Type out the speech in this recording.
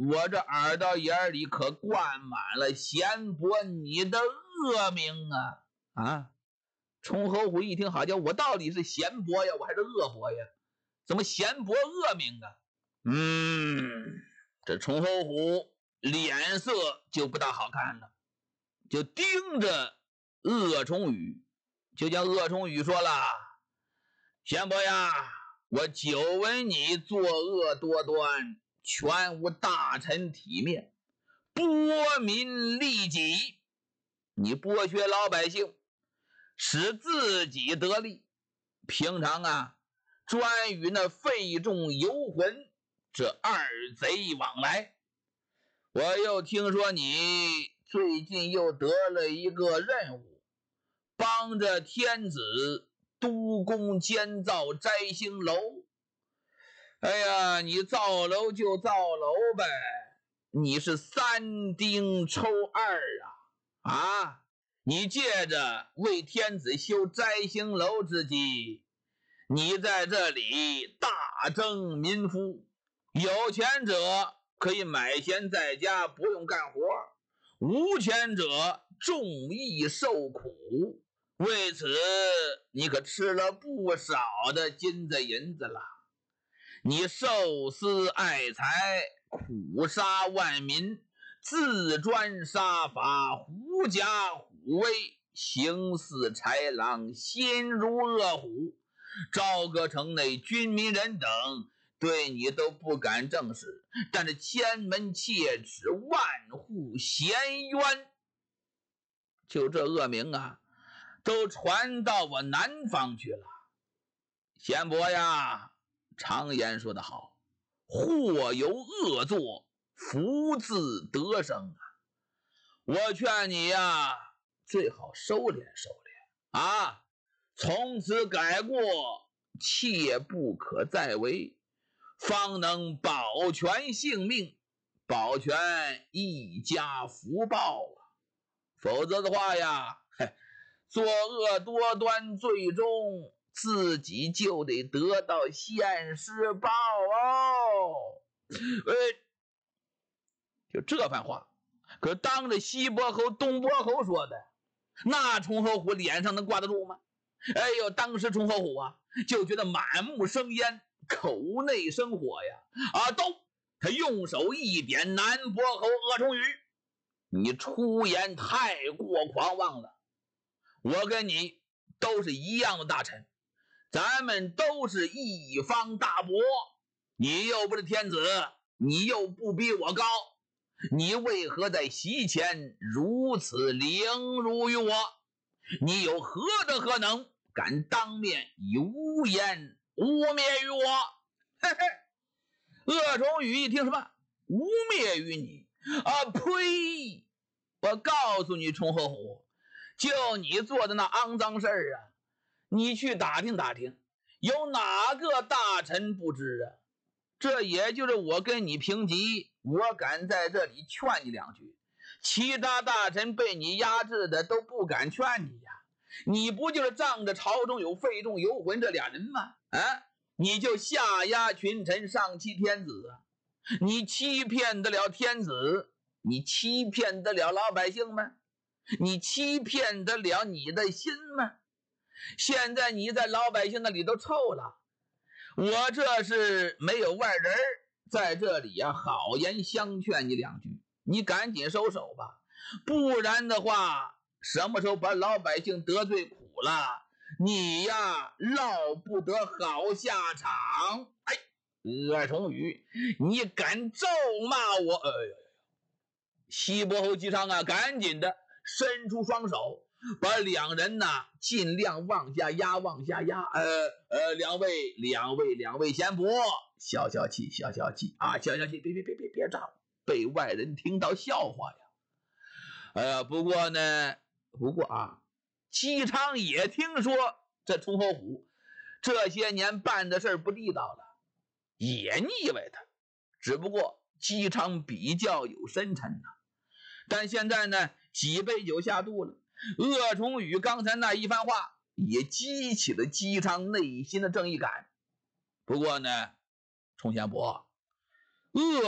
我这耳朵眼里可灌满了贤伯你的恶名啊！崇侯虎一听，好家伙，我到底是贤伯呀，我还是恶伯呀？怎么贤伯恶名啊？这崇侯虎脸色就不大好看了，就盯着鄂崇宇，就将鄂崇宇说了：贤伯呀，我久闻你作恶多端，全无大臣体面，剥民利己，你剥削老百姓，使自己得利，平常专与那费仲游魂这二贼往来。我又听说你最近又得了一个任务，帮着天子督工监造摘星楼。哎呀，你造楼就造楼呗，你是三丁抽二你借着为天子修摘星楼之机，你在这里大征民夫，有钱者可以买闲在家不用干活，无钱者重义受苦，为此你可吃了不少的金子银子了。你受私爱财，苦杀万民，自专杀法，狐假虎威，行似豺狼，心如恶虎，朝歌城内军民人等对你都不敢正视，但是千门切齿，万户衔冤，就这恶名都传到我南方去了。贤伯呀，常言说得好，祸由恶作，福自得生我劝你最好收敛收敛从此改过，切不可再为，方能保全性命，保全一家福报否则的话作恶多端，最终自己就得得到现世报就这番话可当着西伯侯东伯侯说的，那崇侯虎脸上能挂得住吗？哎呦，当时崇侯虎就觉得满目生烟，口内生火他用手一点南伯侯鄂崇宇，你出言太过狂妄了，我跟你都是一样的大臣，咱们都是一方大伯，你又不是天子，你又不比我高，你为何在席前如此凌辱于我？你有何德何能，敢当面以污言污蔑于我？鄂崇宇一听什么污蔑于你呸！我告诉你，崇侯虎，就你做的那肮脏事儿你去打听打听，有哪个大臣不知这也就是我跟你平级，我敢在这里劝你两句，其他大臣被你压制的都不敢劝你你不就是仗着朝中有费仲游魂这俩人吗？你就下压群臣，上欺天子你欺骗得了天子？你欺骗得了老百姓吗？你欺骗得了你的心吗？现在你在老百姓那里都臭了，我这是没有外人在这里好言相劝你两句，你赶紧收手吧，不然的话什么时候把老百姓得罪苦了，你落不得好下场。鄂崇宇，你敢咒骂我？西伯侯姬昌赶紧的伸出双手，把两人尽量往下压，往下压。两位贤伯，消消气，消消气，别吵，被外人听到笑话呀。不过姬昌也听说这崇侯虎这些年办的事不地道了，也腻歪他，只不过姬昌比较有深沉但现在几杯酒下肚了，鄂崇宇刚才那一番话也激起了姬昌内心的正义感。不过崇贤伯，鄂